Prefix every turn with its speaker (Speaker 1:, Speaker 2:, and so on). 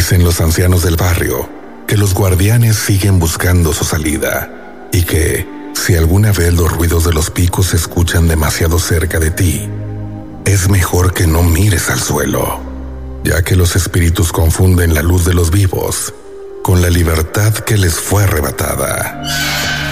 Speaker 1: Dicen los ancianos del barrio que los guardianes siguen buscando su salida y que, si alguna vez los ruidos de los picos se escuchan demasiado cerca de ti, es mejor que no mires al suelo, ya que los espíritus confunden la luz de los vivos con la libertad que les fue arrebatada.